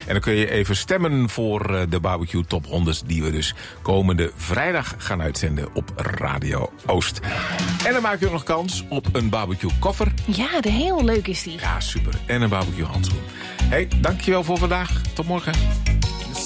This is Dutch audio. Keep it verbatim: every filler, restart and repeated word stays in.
En dan kun je even stemmen voor uh, de Barbecue Top honderd... die we dus komende vrijdag gaan uitzenden op Radio Oost. En dan maak je ook nog kans op een barbecue koffer. Ja, de heel leuk is die. Ja, super. En een barbecue handschoen. Hey, dankjewel voor vandaag. Tot morgen.